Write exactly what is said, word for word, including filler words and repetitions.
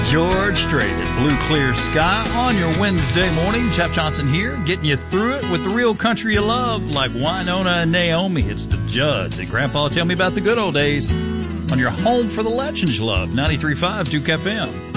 George Strait at Blue Clear Sky on your Wednesday morning. Jeff Johnson here, getting you through it with the real country you love, like Winona and Naomi. It's the Judds and Grandpa Tell Me About the Good Old Days on your home for the legends you love, ninety-three point five Duke F M.